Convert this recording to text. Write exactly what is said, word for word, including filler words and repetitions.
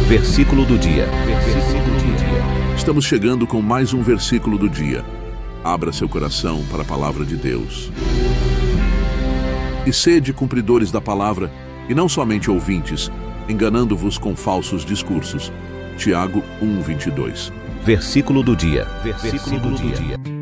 Versículo do dia. Versículo do dia. Estamos chegando com mais um versículo do dia. Abra seu coração para a palavra de Deus. E sede cumpridores da palavra, e não somente ouvintes, enganando-vos com falsos discursos. Tiago um, vinte e dois. Versículo do dia. Versículo do dia.